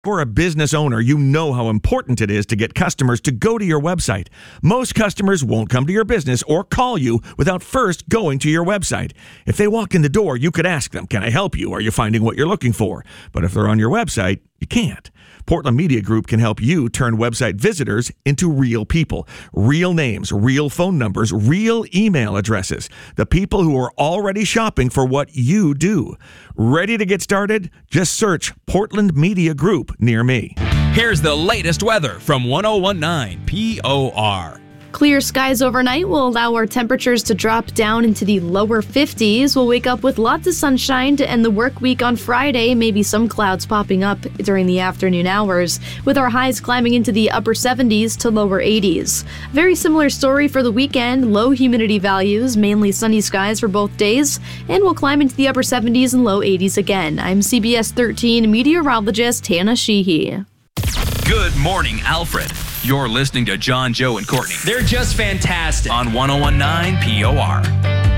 For a business owner, you know how important it is to get customers to go to your website. Most customers won't come to your business or call you without first going to your website. If they walk in the door, you could ask them, "Can I help you? Are you finding what you're looking for?" But if they're on your website, you can't. Portland Media Group can help you turn website visitors into real people. Real names, real phone numbers, real email addresses. The people who are already shopping for what you do. Ready to get started? Just search Portland Media Group near me. Here's the latest weather from 1019 POR. Clear skies overnight will allow our temperatures to drop down into the lower 50s. We'll wake up with lots of sunshine to end the work week on Friday, maybe some clouds popping up during the afternoon hours, with our highs climbing into the upper 70s to lower 80s. Very similar story for the weekend. Low humidity values, mainly sunny skies for both days, and we'll climb into the upper 70s and low 80s again. I'm CBS 13 meteorologist Hannah Sheehy. Good morning, Alfred. You're listening to John, Joe, and Courtney. They're just fantastic. On 1019 POR.